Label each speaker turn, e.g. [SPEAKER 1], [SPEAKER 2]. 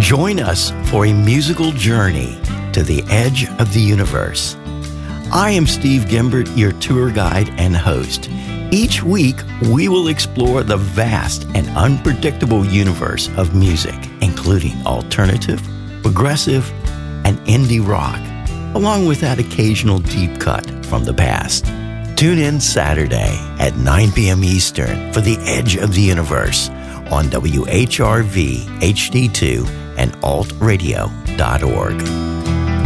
[SPEAKER 1] Join us for a musical journey to the edge of the universe. I am Steve Gimbert, your tour guide and host. Each week, we will explore the vast and unpredictable universe of music, including alternative, progressive, and indie rock, along with that occasional deep cut from the past. Tune in Saturday at 9 p.m. Eastern for The Edge of the Universe on WHRV HD2 and altradio.org.